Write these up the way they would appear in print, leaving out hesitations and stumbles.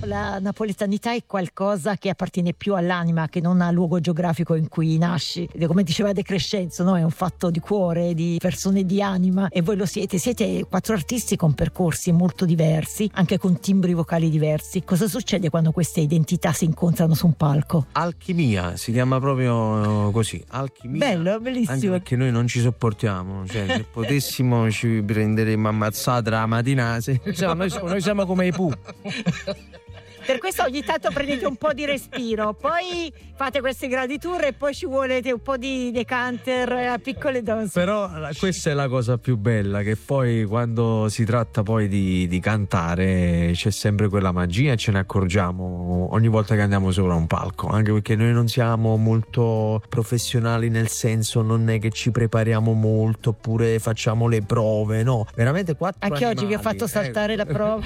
La napoletanità è qualcosa che appartiene più all'anima che non al luogo geografico in cui nasci. Come diceva De Crescenzo, no? È un fatto di cuore, di persone di anima, e voi lo siete. Siete 4 artisti con percorsi molto diversi, anche con timbri vocali diversi. Cosa succede quando queste identità si incontrano su un palco? Alchimia, si chiama proprio così, alchimia. Bello, bellissimo. Anche perché noi non ci sopportiamo, cioè se potessimo ci prenderemmo ammazzata la mattina. Noi siamo come i Pooh. Per questo ogni tanto prendete un po' di respiro, poi fate questi grandi tour e poi ci volete un po' di decanter a piccole dosi. Però questa è la cosa più bella, che poi quando si tratta poi di cantare c'è sempre quella magia e ce ne accorgiamo ogni volta che andiamo sopra un palco, anche perché noi non siamo molto professionali, nel senso non è che ci prepariamo molto oppure facciamo le prove, no, veramente 4 anche animali, oggi vi ho fatto saltare la prova.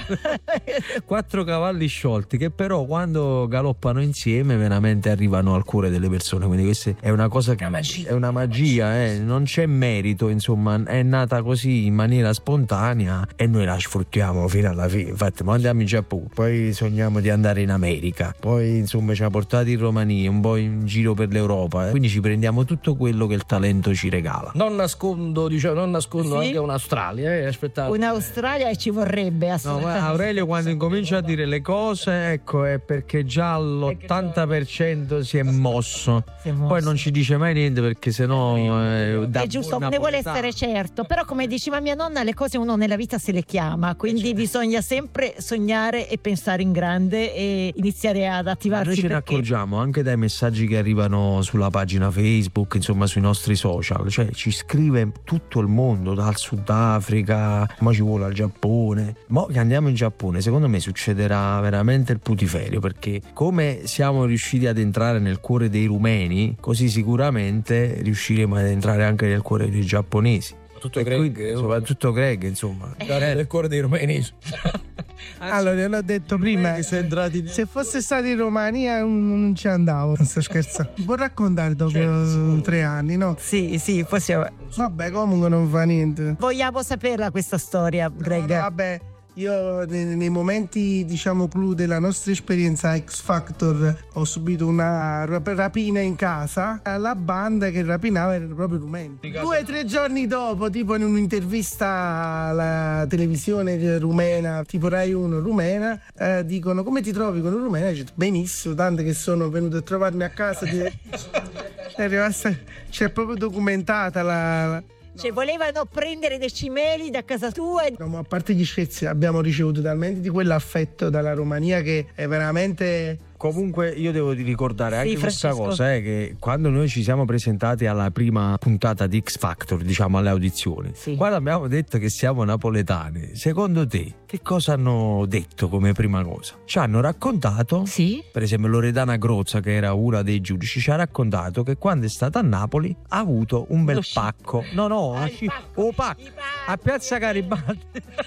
4 cavalli sciolti che però quando galoppano insieme veramente arrivano al cuore delle persone, quindi questa è una cosa che è una magia, non c'è merito, insomma, è nata così in maniera spontanea e noi la sfruttiamo fino alla fine. Infatti andiamo in Giappone, poi sogniamo di andare in America, poi insomma ci ha portati in Romania, un po' in giro per l'Europa, quindi ci prendiamo tutto quello che il talento ci regala. Non nascondo sì? Anche un'Australia, aspettate. Un'Australia, e ci vorrebbe assolutamente. No, Aurelio quando incomincia a dire le cose, ecco, è perché già l'80% si è mosso. Poi non ci dice mai niente perché sennò è giusto, ne vuole essere certo. Però come diceva mia nonna, le cose uno nella vita se le chiama, quindi bisogna sempre sognare e pensare in grande e iniziare ad attivarsi. Noi ce ne accorgiamo anche dai messaggi che arrivano sulla pagina Facebook, insomma sui nostri social, cioè ci scrive tutto il mondo, dal Sudafrica, ma ci vuole al Giappone. Mo che andiamo in Giappone, secondo me succederà veramente il putiferio, perché come siamo riusciti ad entrare nel cuore dei rumeni, così sicuramente riusciremo ad entrare anche nel cuore dei giapponesi. Soprattutto Greg, insomma. Nel cuore dei rumeni. Allora, l'ho detto prima, se fosse stato in Romania non ci andavo, non sto scherzando. Può raccontare dopo 3 anni, no? Sì, possiamo. Vabbè, comunque non fa niente. Vogliamo saperla questa storia, Greg? No, vabbè. Io nei momenti, diciamo, clou della nostra esperienza X Factor ho subito una rapina in casa. La banda che rapinava era proprio rumeni. 2 o 3 giorni dopo, tipo in un'intervista alla televisione rumena, tipo Rai 1 rumena, dicono: come ti trovi con un rumeno? Dico: benissimo, tanto che sono venuto a trovarmi a casa. È rimasta, c'è proprio documentata la... Cioè volevano prendere dei cimeli da casa tua? No, ma a parte gli scherzi, abbiamo ricevuto talmente di quell'affetto dalla Romania che è veramente... Comunque io devo ricordare anche questa cosa, che quando noi ci siamo presentati alla prima puntata di X Factor, diciamo alle audizioni, quando abbiamo detto che siamo napoletani, secondo te che cosa hanno detto come prima cosa? Ci hanno raccontato, per esempio Loredana Grozza, che era una dei giudici, ci ha raccontato che quando è stata a Napoli ha avuto un bel pacco. A Piazza Garibaldi.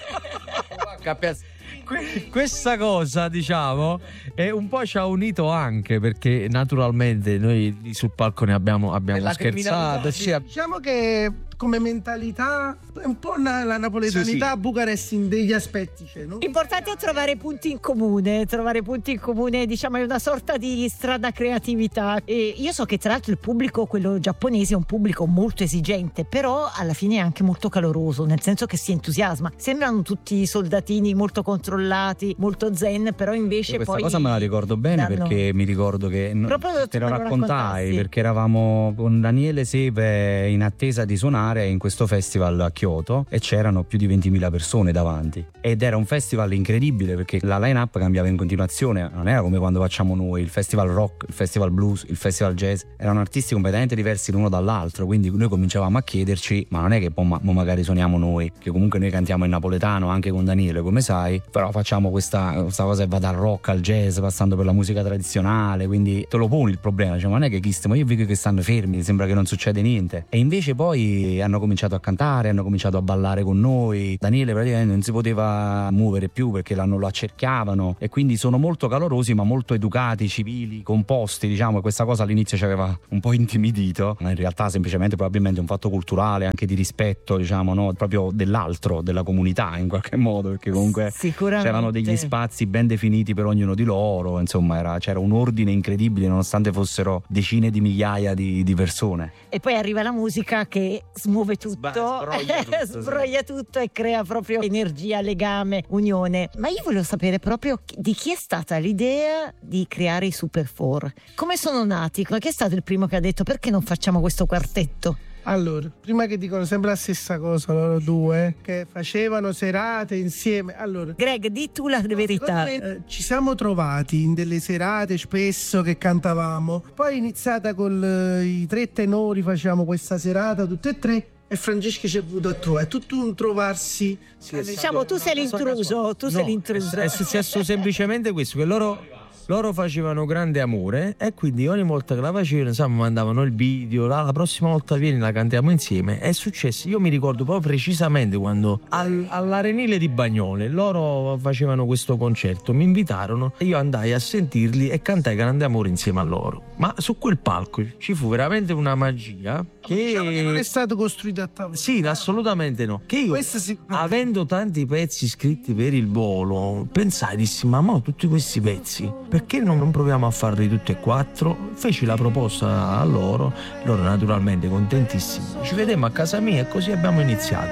Questa cosa, diciamo, è un po' ci ha unito anche perché naturalmente noi lì sul palco ne abbiamo scherzato. Diciamo che come mentalità è un po' la napoletanità a Bucarest in degli aspetti, no? L'importante è trovare punti in comune, diciamo è una sorta di strana creatività. E io so che tra l'altro il pubblico, quello giapponese, è un pubblico molto esigente, però alla fine è anche molto caloroso, nel senso che si entusiasma. Sembrano tutti soldatini molto controllati, molto zen, però invece questa poi cosa me la ricordo bene perché mi ricordo che te lo raccontai, perché eravamo con Daniele Sepe in attesa di suonare in questo festival a Kyoto e c'erano più di 20.000 persone davanti ed era un festival incredibile perché la line-up cambiava in continuazione, non era come quando facciamo noi il festival rock, il festival blues, il festival jazz, erano artisti completamente diversi l'uno dall'altro, quindi noi cominciavamo a chiederci ma non è che magari suoniamo noi, che comunque noi cantiamo in napoletano anche con Daniele come sai, però facciamo questa cosa che va dal rock al jazz passando per la musica tradizionale, quindi te lo poni il problema, cioè ma non è che io vedo che stanno fermi, sembra che non succede niente, e invece poi hanno cominciato a cantare, hanno cominciato a ballare con noi. Daniele praticamente non si poteva muovere più perché lo accerchiavano, e quindi sono molto calorosi ma molto educati, civili, composti, diciamo, e questa cosa all'inizio ci aveva un po' intimidito, ma in realtà semplicemente probabilmente un fatto culturale, anche di rispetto, diciamo, no? Proprio dell'altro, della comunità in qualche modo, perché comunque c'erano degli spazi ben definiti per ognuno di loro, insomma c'era un ordine incredibile nonostante fossero decine di migliaia di persone. E poi arriva la musica che smuove tutto, sbroglia tutto e crea proprio energia, legame, unione. Ma io volevo sapere proprio di chi è stata l'idea di creare i Super 4. Come sono nati? Chi è stato il primo che ha detto perché non facciamo questo quartetto? Allora, prima che dicono sempre la stessa cosa loro due, che facevano serate insieme. Allora, Greg, di tu la verità. Ci siamo trovati in delle serate spesso che cantavamo. Poi è iniziata con i 3 tenori, facciamo questa serata tutte e 3. E Francesca ci è venuto a trovare, è tutto un trovarsi. Diciamo, tu sei l'intruso, sei l'intruso. È successo semplicemente questo, che loro facevano grande amore e quindi ogni volta che la facevano, insomma, mandavano il video, la prossima volta vieni, la cantiamo insieme. È successo, io mi ricordo proprio precisamente quando all'Arenile di Bagnole loro facevano questo concerto, mi invitarono, io andai a sentirli e cantai Grande Amore insieme a loro. Ma su quel palco ci fu veramente una magia che non è stato costruito a tavola. Sì, assolutamente no. Che io, avendo tanti pezzi scritti per il volo, pensai, dissi, ma tutti questi pezzi perché non proviamo a farli tutti e 4? Feci la proposta a loro naturalmente contentissimi, ci vedemmo a casa mia e così abbiamo iniziato.